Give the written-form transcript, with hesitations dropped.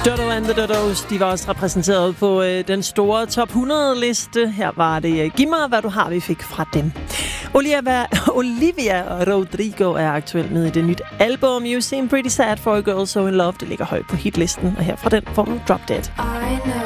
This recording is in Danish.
Dodo and the Dodos, de var også repræsenteret på den store top 100-liste. Her var det Giv mig, hvad du har, vi fik fra dem. Olivia Rodrigo er aktuelt med i det nye album You Seem Pretty Sad for a Girl So In Love. Det ligger højt på hitlisten, og her fra den får du Drop Dead.